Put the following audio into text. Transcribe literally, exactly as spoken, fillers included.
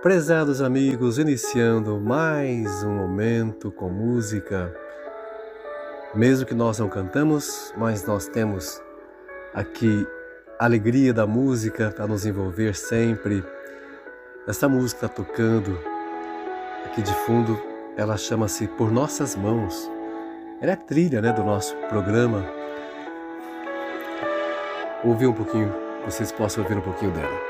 Prezados amigos, iniciando mais um momento com música. Mesmo que nós não cantamos, mas nós temos aqui a alegria da música para nos envolver sempre. Essa música está tocando aqui de fundo, ela chama-se Por Nossas Mãos. Ela é a trilha, né, do nosso programa. Ouvi um pouquinho, vocês possam ouvir um pouquinho dela.